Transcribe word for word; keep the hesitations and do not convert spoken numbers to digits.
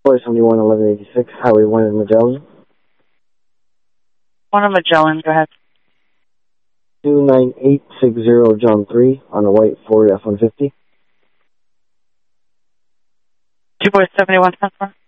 four seventy-one, eleven eighty-six, Highway one in Magellan. one in Magellan, go ahead. two nine eight six zero, John three, on a white Ford F one fifty. two four seven one, ten four.